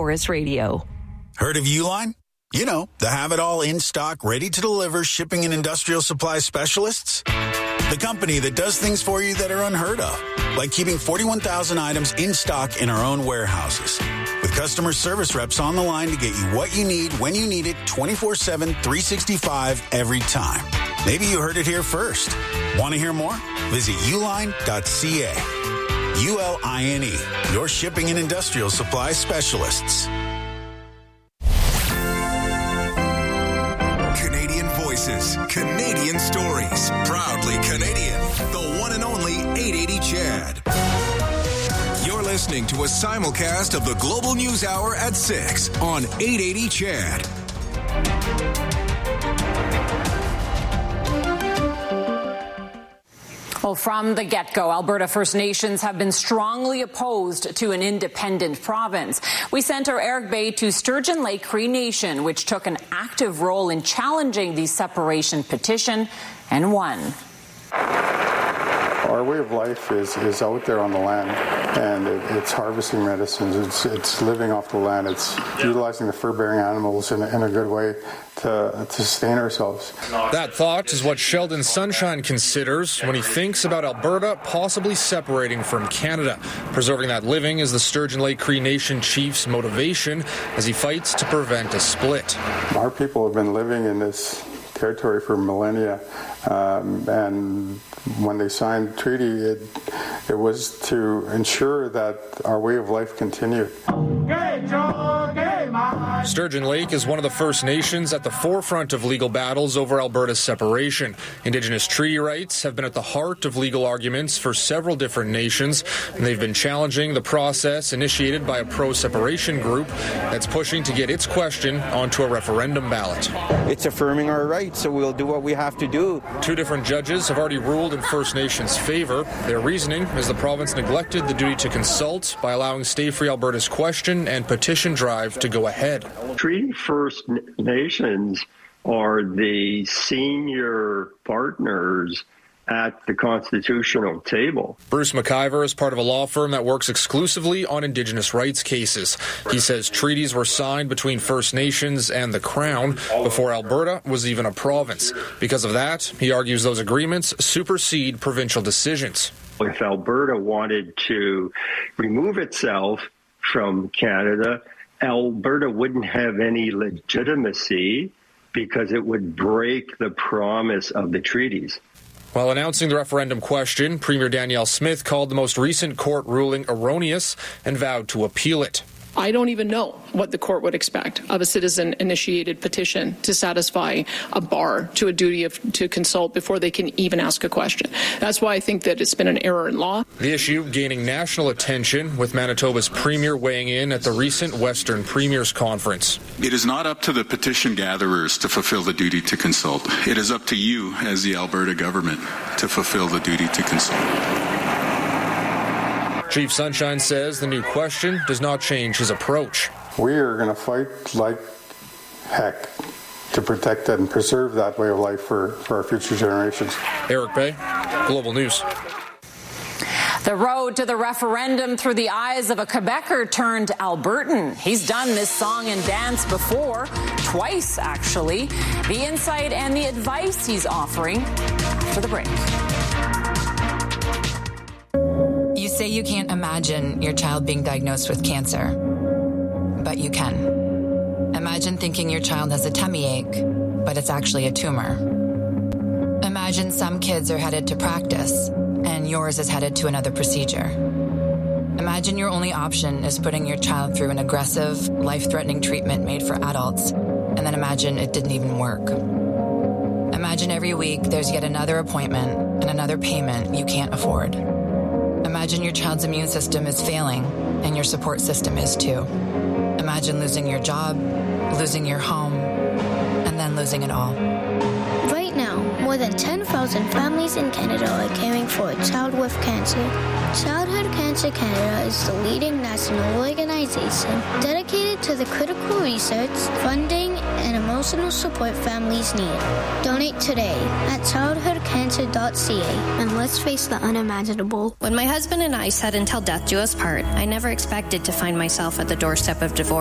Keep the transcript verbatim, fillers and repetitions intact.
Corus Radio. Heard of Uline? You know, the have-it-all in-stock, ready-to-deliver shipping and industrial supply specialists. The company that does things for you that are unheard of, like keeping forty-one thousand items in stock in our own warehouses. With customer service reps on the line to get you what you need, when you need it, twenty-four seven, three sixty-five, every time. Maybe you heard it here first. Want to hear more? Visit uline dot c a. U L I N E, your shipping and industrial supply specialists. Canadian voices, Canadian stories. Proudly Canadian. The one and only eight eighty C H E D. You're listening to a simulcast of the Global News Hour at six on eight eighty C H E D. Well, from the get-go, Alberta First Nations have been strongly opposed to an independent province. We sent our Eric Bay to Sturgeon Lake Cree Nation, which took an active role in challenging the separation petition and won. Our way of life is, is out there on the land, and it, it's harvesting medicines, it's, it's living off the land, it's utilizing the fur-bearing animals in a, in a good way to, to sustain ourselves. That thought is what Sheldon Sunshine considers when he thinks about Alberta possibly separating from Canada. Preserving that living is the Sturgeon Lake Cree Nation chief's motivation as he fights to prevent a split. Our people have been living in this territory for millennia, um, and when they signed the treaty, it, it was to ensure that our way of life continued. Sturgeon Lake is one of the First Nations at the forefront of legal battles over Alberta's separation. Indigenous treaty rights have been at the heart of legal arguments for several different nations, and they've been challenging the process initiated by a pro-separation group that's pushing to get its question onto a referendum ballot. It's affirming our rights, so we'll do what we have to do. Two different judges have already ruled in First Nations' favor. Their reasoning is the province neglected the duty to consult by allowing Stay Free Alberta's question and petition drive to go ahead. Treaty First Nations are the senior partners at the constitutional table. Bruce McIver is part of a law firm that works exclusively on Indigenous rights cases. He says treaties were signed between First Nations and the Crown before Alberta was even a province. Because of that, he argues those agreements supersede provincial decisions. If Alberta wanted to remove itself from Canada, Alberta wouldn't have any legitimacy because it would break the promise of the treaties. While announcing the referendum question, Premier Danielle Smith called the most recent court ruling erroneous and vowed to appeal it. I don't even know what the court would expect of a citizen-initiated petition to satisfy a bar to a duty of, to consult before they can even ask a question. That's why I think that it's been an error in law. The issue gaining national attention, with Manitoba's premier weighing in at the recent Western Premiers Conference. It is not up to the petition gatherers to fulfill the duty to consult. It is up to you as the Alberta government to fulfill the duty to consult. Chief Sunshine says the new question does not change his approach. We are going to fight like heck to protect and preserve that way of life for, for our future generations. Eric Bay, Global News. The road to the referendum through the eyes of a Quebecer turned Albertan. He's done this song and dance before, twice actually. The insight and the advice he's offering after the break. You say you can't imagine your child being diagnosed with cancer, but you can. Imagine thinking your child has a tummy ache, but it's actually a tumor. Imagine some kids are headed to practice, and yours is headed to another procedure. Imagine your only option is putting your child through an aggressive, life-threatening treatment made for adults, and then imagine it didn't even work. Imagine every week there's yet another appointment and another payment you can't afford. Imagine your child's immune system is failing, and your support system is too. Imagine losing your job, losing your home, and then losing it all. Right now, more than ten thousand families in Canada are caring for a child with cancer. Childhood Cancer Canada is the leading national organization dedicated to the critical research, funding, and emotional support families need. Donate today at childhood cancer dot c a, and let's face the unimaginable. When my husband and I said until death do us part, I never expected to find myself at the doorstep of divorce.